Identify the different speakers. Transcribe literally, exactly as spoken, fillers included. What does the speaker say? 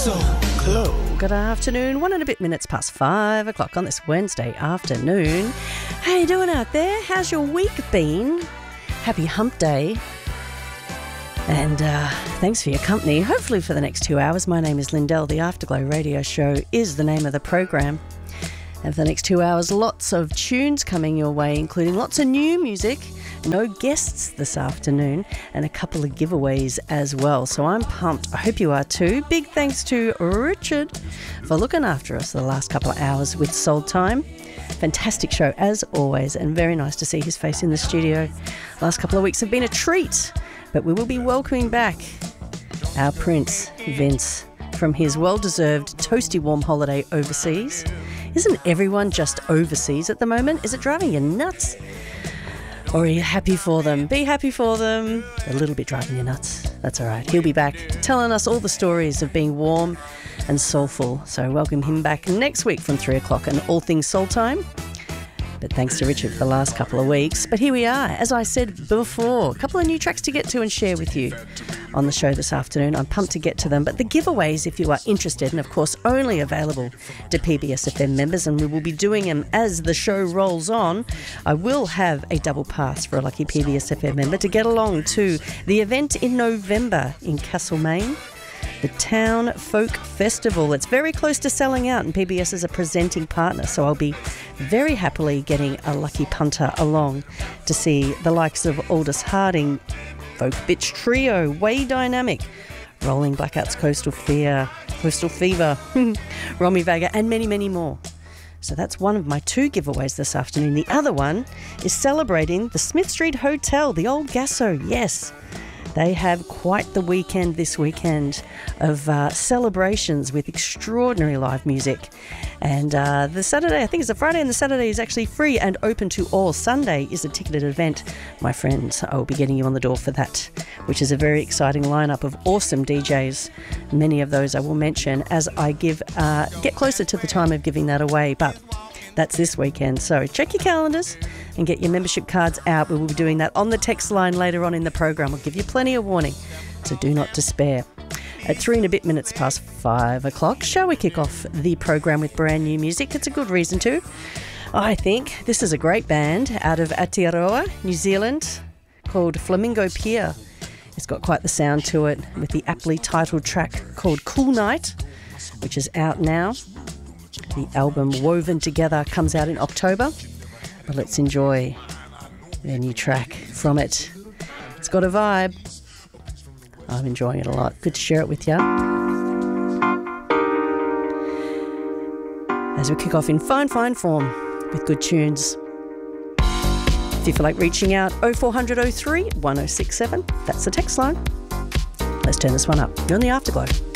Speaker 1: So Glow.
Speaker 2: Good afternoon, one and a bit minutes past five o'clock on this Wednesday afternoon. How you doing out there? How's your week been? Happy hump day. And uh, thanks for your company. Hopefully for the next two hours. My name is Lindell. The Afterglow Radio Show is the name of the program. And for the next two hours, lots of tunes coming your way, including lots of new music, no guests this afternoon, and a couple of giveaways as well. So I'm pumped. I hope you are too. Big thanks to Richard for looking after us the last couple of hours with Soul Time. Fantastic show as always, and very nice to see his face in the studio. Last couple of weeks have been a treat, but we will be welcoming back our Prince, Vince, from his well-deserved toasty warm holiday overseas. Isn't everyone just overseas at the moment? Is it driving you nuts? Or are you happy for them? Be happy for them. A little bit driving you nuts. That's all right. He'll be back telling us all the stories of being warm and soulful. So welcome him back next week from three o'clock and all things Soul Time. But thanks to Richard for the last couple of weeks. But here we are, as I said before, a couple of new tracks to get to and share with you on the show this afternoon. I'm pumped to get to them. But the giveaways, if you are interested, and of course only available to P B S F M members, and we will be doing them as the show rolls on. I will have a double pass for a lucky P B S F M member to get along to the event in November in Castlemaine. The Town Folk Festival. It's very close to selling out, and P B S is a presenting partner, so I'll be very happily getting a lucky punter along to see the likes of Aldous Harding, Folk Bitch Trio, Way Dynamic, Rolling Blackouts, Coastal Fear, Coastal Fever, Romy Vega, and many, many more. So that's one of my two giveaways this afternoon. The other one is celebrating the Smith Street Hotel, the old Gasso, yes. They have quite the weekend this weekend of uh, celebrations with extraordinary live music. And uh, the Saturday, I think it's a Friday, and the Saturday is actually free and open to all. Sunday is a ticketed event. My friends, I will be getting you on the door for that, which is a very exciting lineup of awesome D Js. Many of those I will mention as I give uh, get closer to the time of giving that away. But that's this weekend. So check your calendars and get your membership cards out. We will be doing that on the text line later on in the program. I'll give you plenty of warning, so do not despair. At three and a bit minutes past five o'clock, shall we kick off the program with brand new music? It's a good reason to, I think. This is a great band out of Aotearoa, New Zealand, called Flamingo Pier. It's got quite the sound to it, with the aptly titled track called Cool Night, which is out now. The album Woven Together comes out in October, but let's enjoy their new track from it. It's got a vibe. I'm enjoying it a lot. Good to share it with you. As we kick off in fine, fine form with good tunes. If you feel like reaching out, oh four hundred oh three one oh six seven, that's the text line. Let's turn this one up. You're on the Afterglow.